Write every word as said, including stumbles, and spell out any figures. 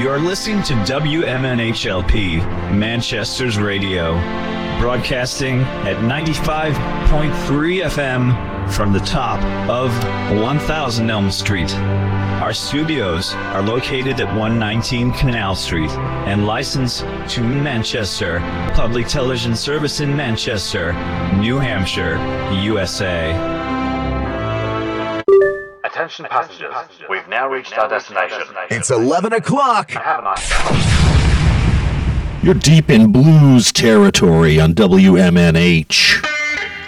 You're listening to W M N H L P, Manchester's radio, broadcasting at ninety-five point three F M from the top of one thousand Elm Street. Our studios are located at one nineteen Canal Street and licensed to Manchester Public Television Service in Manchester, New Hampshire, U S A. Attention passengers, we've now reached our destination. It's eleven o'clock. Have a nice You're deep in blues territory on W M N H.